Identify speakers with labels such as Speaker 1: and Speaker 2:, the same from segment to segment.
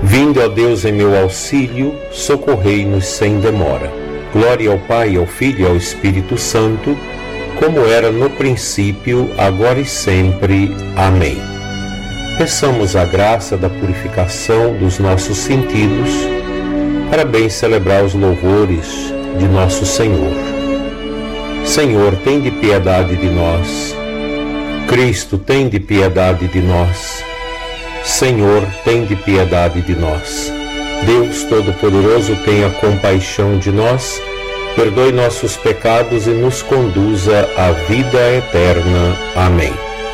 Speaker 1: Vinde, ó Deus, em meu auxílio, socorrei-nos sem demora. Glória ao Pai, ao Filho e ao Espírito Santo, como era no princípio, agora e sempre. Amém. Peçamos a graça da purificação dos nossos sentidos, para bem celebrar os louvores de nosso Senhor. Senhor, tende piedade de nós. Cristo, tende piedade de nós. Senhor, tende piedade de nós. Deus Todo-Poderoso, tenha compaixão de nós, perdoe nossos pecados e nos conduza à vida eterna. Amém.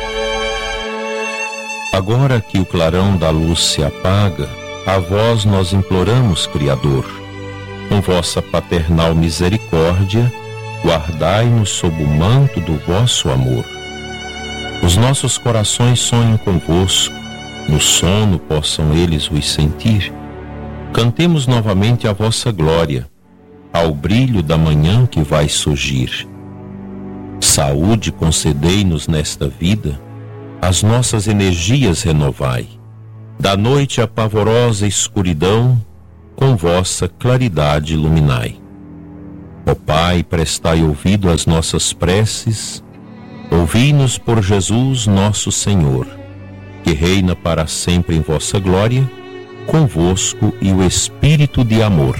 Speaker 2: Agora que o clarão da luz se apaga, a vós nós imploramos, Criador. Com vossa paternal misericórdia, guardai-nos sob o manto do vosso amor. Os nossos corações sonhem convosco, no sono possam eles vos sentir. Cantemos novamente a vossa glória, ao brilho da manhã que vai surgir. Saúde concedei-nos nesta vida, as nossas energias renovai. Da noite a pavorosa escuridão, com vossa claridade iluminai. Ó Pai, prestai ouvido às nossas preces, ouvi-nos por Jesus nosso Senhor, que reina para sempre em vossa glória, convosco e o Espírito de amor.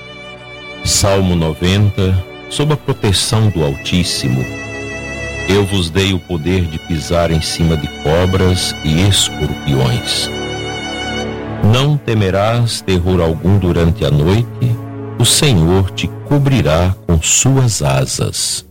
Speaker 2: Salmo 90. Sob a proteção do Altíssimo, eu vos dei o poder de pisar em cima de cobras e escorpiões. Não temerás terror algum durante a noite, o Senhor te cobrirá com suas asas.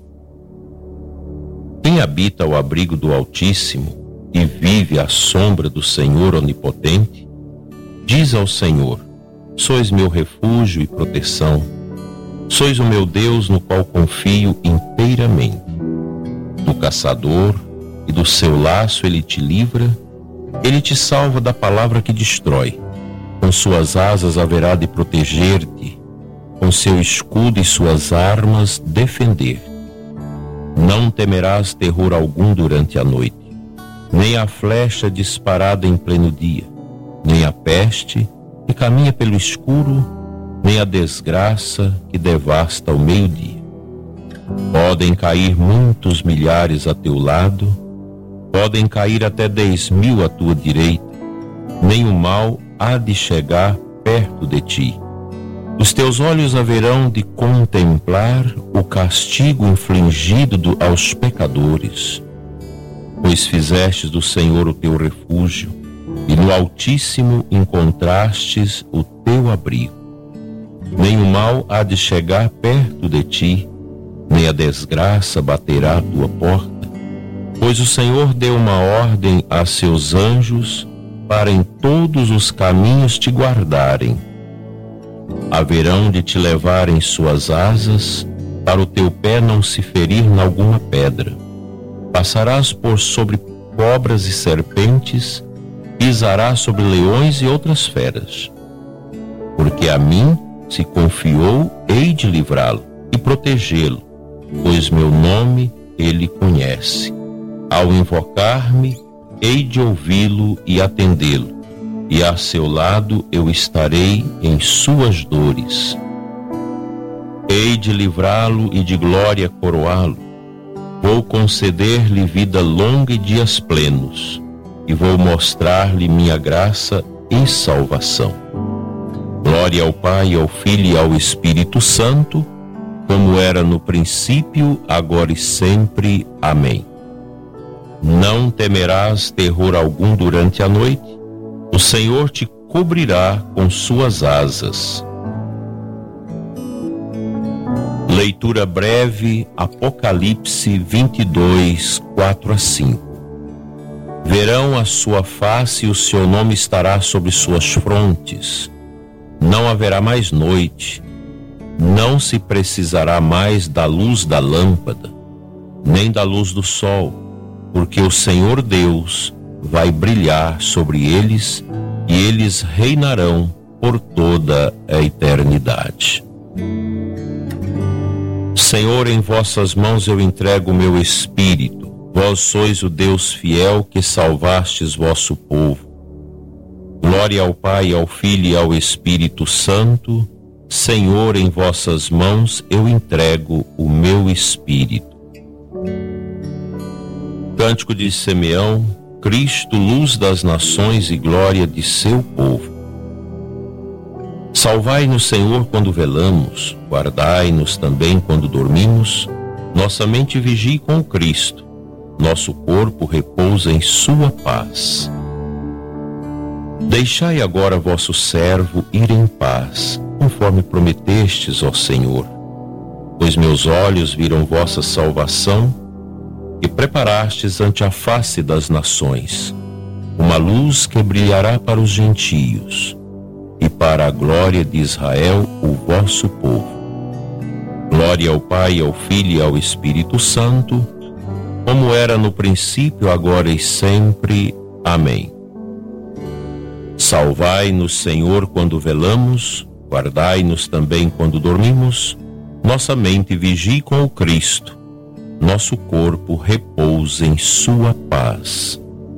Speaker 2: Quem habita ao abrigo do Altíssimo e vive à sombra do Senhor Onipotente, diz ao Senhor: sois meu refúgio e proteção, sois o meu Deus no qual confio inteiramente. Do caçador e do seu laço ele te livra, ele te salva da palavra que destrói. Com suas asas haverá de proteger-te, com seu escudo e suas armas defender. Não temerás terror algum durante a noite, nem a flecha disparada em pleno dia, nem a peste que caminha pelo escuro, nem a desgraça que devasta ao meio-dia. Podem cair muitos milhares a teu lado, podem cair até 10.000 à tua direita, nem o mal há de chegar perto de ti. Os teus olhos haverão de contemplar o castigo infligido aos pecadores, pois fizestes do Senhor o teu refúgio, e no Altíssimo encontrastes o teu abrigo. Nem o mal há de chegar perto de ti, nem a desgraça baterá à tua porta, pois o Senhor deu uma ordem a seus anjos para em todos os caminhos te guardarem. Haverão de te levar em suas asas, para o teu pé não se ferir em alguma pedra. Passarás por sobre cobras e serpentes, pisarás sobre leões e outras feras. Porque a mim se confiou, hei de livrá-lo e protegê-lo, pois meu nome ele conhece. Ao invocar-me, hei de ouvi-lo e atendê-lo, e a seu lado eu estarei em suas dores. Hei de livrá-lo e de glória coroá-lo. Vou conceder-lhe vida longa e dias plenos, e vou mostrar-lhe minha graça e salvação. Glória ao Pai, ao Filho e ao Espírito Santo, como era no princípio, agora e sempre. Amém. Não temerás terror algum durante a noite, o Senhor te cobrirá com suas asas. Leitura breve, Apocalipse 22, 4-5. Verão a sua face e o seu nome estará sobre suas frontes. Não haverá mais noite, não se precisará mais da luz da lâmpada, nem da luz do sol, porque o Senhor Deus vai brilhar sobre eles e eles reinarão por toda a eternidade. Senhor, em vossas mãos eu entrego o meu espírito. Vós sois o Deus fiel que salvastes vosso povo. Glória Glória ao Pai, ao Filho e ao Espírito Santo. Senhor, em vossas mãos eu entrego o meu espírito. Cântico de Simeão. Cristo, luz das nações e glória de seu povo. Salvai-nos, Senhor, quando velamos, guardai-nos também quando dormimos. Nossa mente vigie com o Cristo, nosso corpo repousa em sua paz. Deixai agora vosso servo ir em paz, conforme prometestes, ó Senhor, pois meus olhos viram vossa salvação, que preparastes ante a face das nações, uma luz que brilhará para os gentios, e para a glória de Israel, o vosso povo. Glória ao Pai, ao Filho e ao Espírito Santo, como era no princípio, agora e sempre. Amém. Salvai-nos, Senhor, quando velamos, guardai-nos também quando dormimos. Nossa mente vigie com o Cristo, nosso corpo repousa em sua paz.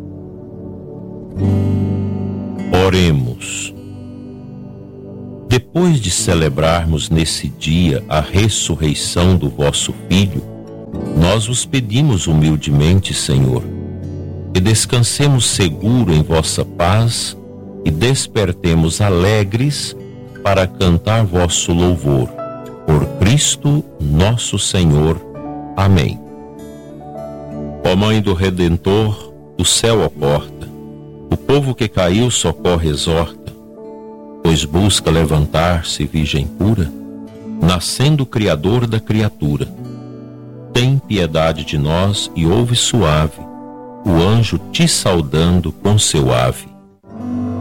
Speaker 2: Oremos. Depois de celebrarmos nesse dia a ressurreição do vosso Filho, nós vos pedimos humildemente, Senhor, que descansemos seguro em vossa paz e despertemos alegres para cantar vosso louvor. Por Cristo nosso Senhor. Amém. Ó Mãe do Redentor, do céu a porta, o povo que caiu socorre e exorta, pois busca levantar-se virgem pura, nascendo o Criador da criatura. Tem piedade de nós e ouve suave o anjo te saudando com seu ave.